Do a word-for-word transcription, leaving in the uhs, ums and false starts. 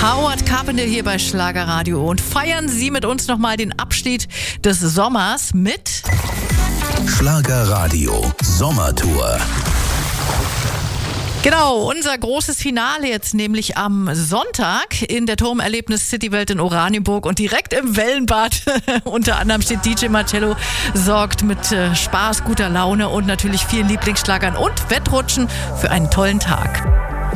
Howard Carpenter hier bei Schlagerradio und feiern Sie mit uns nochmal den Abschied des Sommers mit Schlagerradio Sommertour. Genau, unser großes Finale jetzt nämlich am Sonntag in der Turmerlebnis Citywelt in Oranienburg und direkt im Wellenbad. Unter anderem steht D J Marcello, sorgt mit äh, Spaß, guter Laune und natürlich vielen Lieblingsschlagern und Wettrutschen für einen tollen Tag.